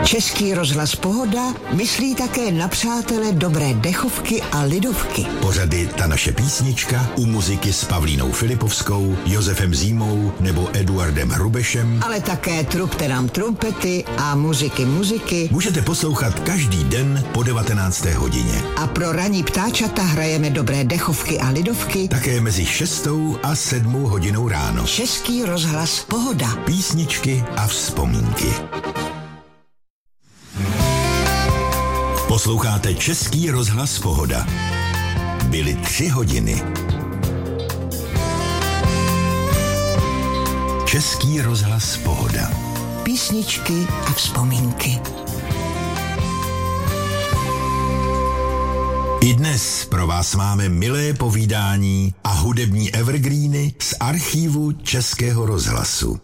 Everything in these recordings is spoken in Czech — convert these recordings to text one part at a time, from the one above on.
Český rozhlas Pohoda myslí také na přátele dobré dechovky a lidovky. Pořady Ta naše písnička u muziky s Pavlínou Filipovskou, Josefem Zímou nebo Eduardem Hrubešem. Ale také Trubte nám trumpety a muziky. Můžete poslouchat každý den po 19. hodině. A pro ranní ptáčata hrajeme dobré dechovky a lidovky. Také mezi 6. a 7. hodinou ráno. Český rozhlas Pohoda. Písničky a vzpomínky. Posloucháte Český rozhlas Pohoda. Byly 3 hodiny. Český rozhlas Pohoda. Písničky a vzpomínky. I dnes pro vás máme milé povídání a hudební evergreeny z archívu Českého rozhlasu.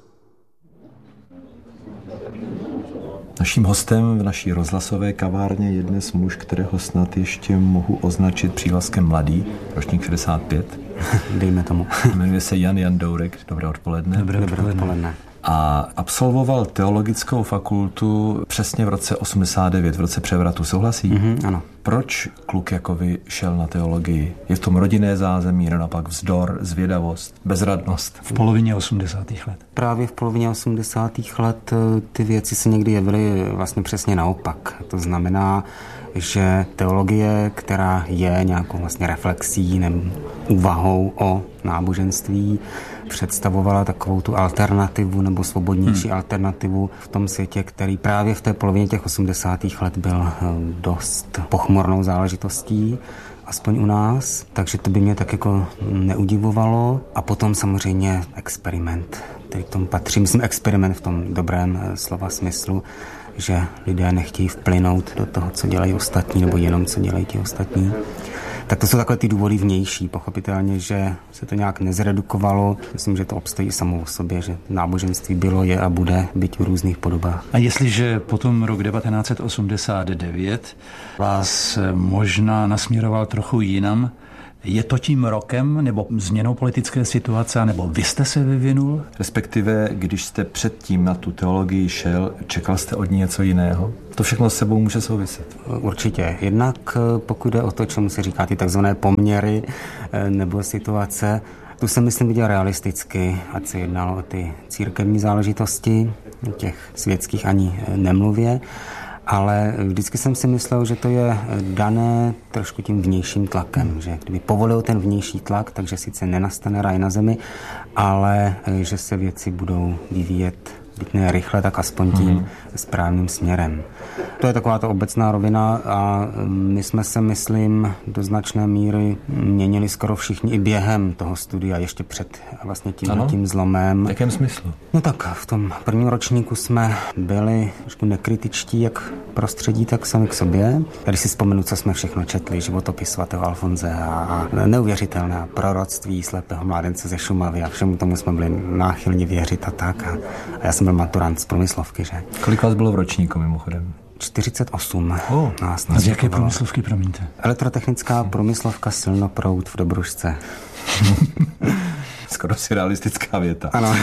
Naším hostem v naší rozhlasové kavárně je dnes muž, kterého snad ještě mohu označit přívlastkem mladý, ročník 65. Dejme tomu. Jmenuje se Jan Jandourek. Dobré odpoledne. Dobré odpoledne. A absolvoval teologickou fakultu přesně v roce 89, v roce převratu. Souhlasí? Ano. Proč kluk jako vy šel na teologii? Je v tom rodinné zázemí, naopak vzdor, zvědavost, bezradnost? V polovině 80. let. Právě v polovině 80. let ty věci se někdy jevily vlastně přesně naopak. To znamená, že teologie, která je nějakou vlastně reflexí nebo úvahou o náboženství, představovala takovou tu alternativu nebo svobodnější alternativu v tom světě, který právě v té polovině těch 80. let byl dost pochmurnou záležitostí, aspoň u nás, takže to by mě tak jako neudivovalo. A potom samozřejmě experiment, který k tomu patří. Myslím experiment v tom dobrém slova smyslu, že lidé nechtějí vplynout do toho, co dělají ostatní, nebo jenom co dělají ti ostatní. Tak to jsou takové ty důvody vnější. Pochopitelně, že se to nějak nezredukovalo. Myslím, že to obstojí samo o sobě, že náboženství bylo, je a bude být v různých podobách. A jestliže potom rok 1989 vás možná nasměroval trochu jinam, je to tím rokem nebo změnou politické situace, nebo vy jste se vyvinul? Respektive, když jste předtím na tu teologii šel, čekal jste od ní něco jiného? To všechno s sebou může souviset. Určitě. Jednak pokud jde o to, čemu se říká ty takzvané poměry nebo situace, tu jsem, myslím, viděl realisticky, ať se jednalo o ty církevní záležitosti, těch světských ani nemluvě. Ale vždycky jsem si myslel, že to je dané trošku tím vnějším tlakem, že kdyby povolil ten vnější tlak, takže sice nenastane ráj na zemi, ale že se věci budou vyvíjet byť ne rychle, tak aspoň tím správným směrem. To je taková ta obecná rovina a my jsme se, myslím, do značné míry měnili skoro všichni i během toho studia, ještě před vlastně tím zlomem. V jakém smyslu? No tak, v tom prvním ročníku jsme byli trošku nekritičtí, jak prostředí, tak sami k sobě. Když si vzpomenu, co jsme všechno četli, životopis svatého Alfonze a neuvěřitelné proroctví slepého mládence ze Šumavy a všemu tomu jsme byli náchylně věřit a tak. A já jsem byl maturant z průmyslovky, že? Kolik vás bylo v ročníku mimochodem? 48. A z jaké průmyslovky, promiňte? Elektrotechnická průmyslovka Silnoproud v Dobrušce. Skoro si realistická věta. Ano.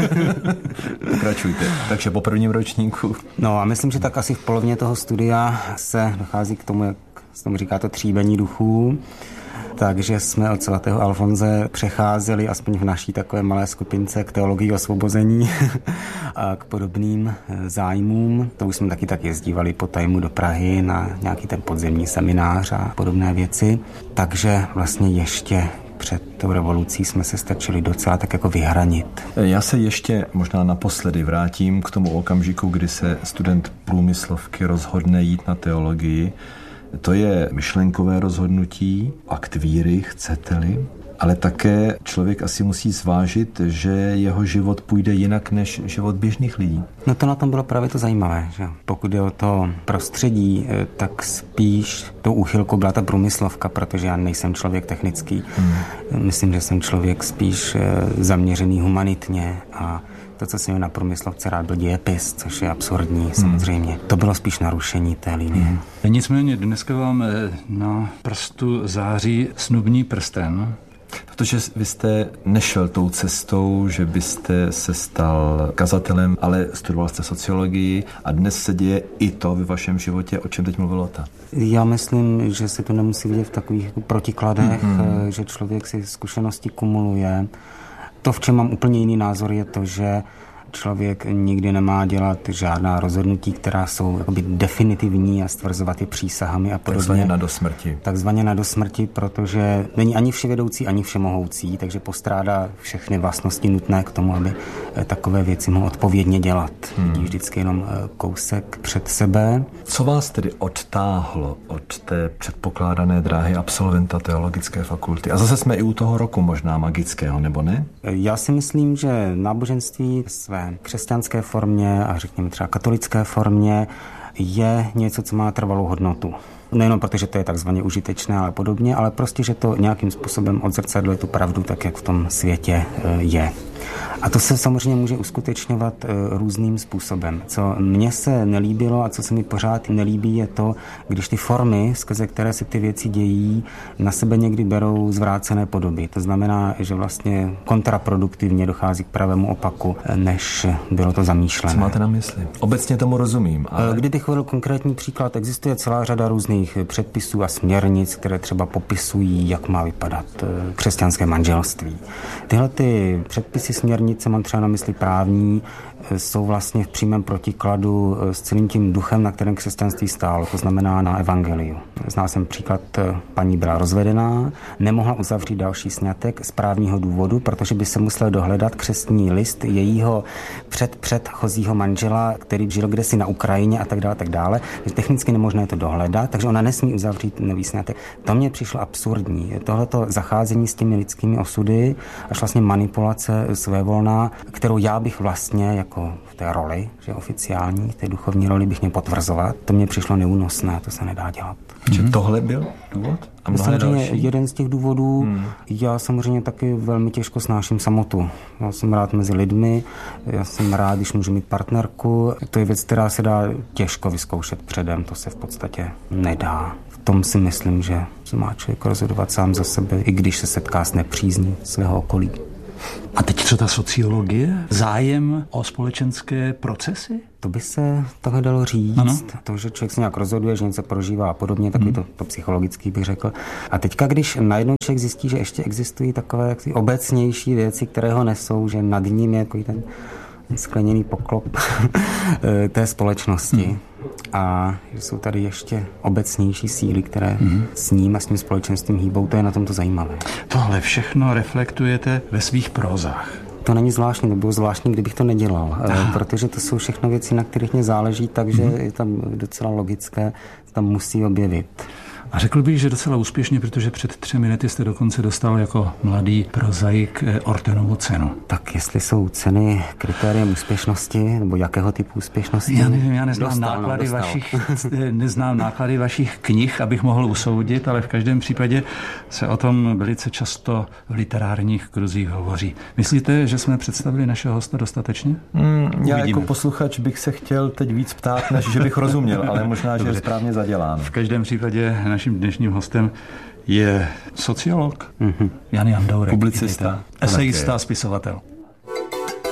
Pokračujte. Takže po prvním ročníku. No a myslím, že tak asi v polovině toho studia se dochází k tomu, jak se tomu říká, to tříbení duchů. Takže jsme od svatého Alfonze přecházeli aspoň v naší takové malé skupince k teologii osvobození a k podobným zájmům. To už jsme taky tak jezdívali po tajmu do Prahy na nějaký ten podzemní seminář a podobné věci. Takže vlastně ještě před tou revolucí jsme se stačili docela tak jako vyhranit. Já se ještě možná naposledy vrátím k tomu okamžiku, kdy se student průmyslovky rozhodne jít na teologii. To je myšlenkové rozhodnutí, akt víry, chcete-li, ale také člověk asi musí zvážit, že jeho život půjde jinak než život běžných lidí. No to na tom bylo právě to zajímavé, že pokud je o to prostředí, tak spíš tou úchylkou byla ta průmyslovka, protože já nejsem člověk technický. Myslím, že jsem člověk spíš zaměřený humanitně a to, co jsem na průmyslovce rád, byl dějepis, což je absurdní samozřejmě. To bylo spíš narušení té linie. Nicméně dneska vám na prstu září snubní prsten. Protože vy jste nešel tou cestou, že byste se stal kazatelem, ale studoval jste sociologii a dnes se děje i to ve vašem životě, o čem teď mluvil Ota. Já myslím, že se to nemusí vidět v takových protikladech, že člověk si zkušenosti kumuluje. To, v čem mám úplně jiný názor, je to, že člověk nikdy nemá dělat žádná rozhodnutí, která jsou jakoby definitivní a stvrzovat je přísahami a podobně. Takzvaně na dosmrti, protože není ani vševědoucí, ani všemohoucí, takže postrádá všechny vlastnosti nutné k tomu, aby takové věci mohl odpovědně dělat. Vidí vždycky jenom kousek před sebe. Co vás tedy odtáhlo od té předpokládané dráhy absolventa teologické fakulty? A zase jsme i u toho roku možná magického, nebo ne? Já si myslím, že náboženství své křesťanské formě a řekněme třeba katolické formě je něco, co má trvalou hodnotu. Nejenom protože to je takzvaně užitečné, ale podobně, ale prostě, že to nějakým způsobem odzrcadluje tu pravdu tak, jak v tom světě je. A to se samozřejmě může uskutečňovat různým způsobem. Co mně se nelíbilo a co se mi pořád nelíbí, je to, když ty formy, skrze které se ty věci dějí, na sebe někdy berou zvrácené podoby. To znamená, že vlastně kontraproduktivně dochází k pravému opaku, než bylo to zamýšlené. Co máte na mysli? Obecně tomu rozumím. Ale... Kdybych uvedl konkrétní příklad, existuje celá řada různých předpisů a směrnic, které třeba popisují, jak má vypadat křesťanské manželství. Tyhle ty předpisy směrnice, mám třeba na mysli právní, jsou vlastně v přímém protikladu s celým tím duchem, na kterém křesťanství stálo, to znamená na evangeliu. Znal jsem příklad, paní byla rozvedená, nemohla uzavřít další sňatek z právního důvodu, protože by se musel dohledat křestní list jejího předchozího manžela, který žil kdesi na Ukrajině a tak dále. Technicky nemožné to dohledat, takže ona nesmí uzavřít nový sňatek. To mně přišlo absurdní. Tohleto zacházení s těmi lidskými osudy, až vlastně manipulace svévolná, kterou já bych vlastně jako v té roli, že oficiální, v té duchovní roli bych měl potvrzovat, to mně přišlo neúnosné, to se nedá dělat. Že tohle byl důvod? A samozřejmě jeden z těch důvodů, já samozřejmě taky velmi těžko snáším samotu. Já jsem rád mezi lidmi, já jsem rád, když můžu mít partnerku. To je věc, která se dá těžko vyzkoušet předem, to se v podstatě nedá. V tom si myslím, že se má člověk rozhodovat sám za sebe, i když se setká s nepřízní svého okolí. A teď co ta sociologie? Zájem o společenské procesy? To by se toho dalo říct. Ano. To, že člověk se nějak rozhoduje, že něco prožívá a podobně, tak by to psychologicky bych řekl. A teďka, když najednou člověk zjistí, že ještě existují takové obecnější věci, které ho nesou, že nad ním je jako ten skleněný poklop té společnosti. A že jsou tady ještě obecnější síly, které s ním a s tím společenstvím hýbou, to je na tomto zajímavé. Tohle všechno reflektujete ve svých prózách. To není zvláštní, to bylo zvláštní, kdybych to nedělal, protože to jsou všechno věci, na kterých mě záleží, takže je tam docela logické, tam musí objevit. A řekl bych, že docela úspěšně, protože před 3 minuty jste dokonce dostal jako mladý prozaik Ortenovu cenu. Tak jestli jsou ceny kritériem úspěšnosti, nebo jakého typu úspěšnosti? Já nevím, já neznám náklady vašich knih, abych mohl usoudit, ale v každém případě se o tom velice často v literárních kruzích hovoří. Myslíte, že jsme představili našeho hosta dostatečně? Já jako posluchač bych se chtěl teď víc ptát, než že bych rozuměl, ale možná, že je správně zadělán. V každém případě naším dnešním hostem je sociolog Jan Jandourek. Publicista. Esejista, spisovatel.